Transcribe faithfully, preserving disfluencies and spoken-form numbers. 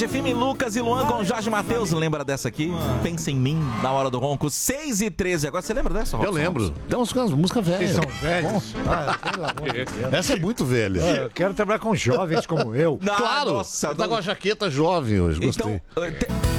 Tarde F M, Lucas e Luan com Jorge Matheus. Lembra dessa aqui? Pensa em mim, na hora do ronco. seis e treze. Agora você lembra dessa, Robson? Eu lembro. Tem umas músicas velhas. Vocês são velhos? Ah, pelo amor de Deus. Essa é muito velha. Eu quero trabalhar com jovens como eu. Não, Claro. nossa, Tá com a jaqueta jovem hoje, gostei. Então,